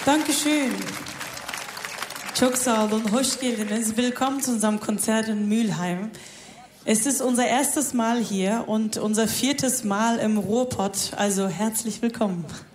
Dankeschön. Çok sağ olun, hoş geldiniz. Willkommen zu unserem Konzert in Mülheim. Es ist unser erstes Mal hier und unser 4. Mal im Ruhrpott, also herzlich willkommen.